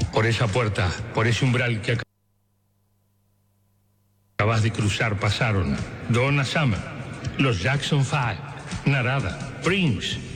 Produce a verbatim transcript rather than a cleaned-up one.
Por esa puerta, por ese umbral que acabas de cruzar pasaron Donna Summer, los Jackson Five, Narada, Prince,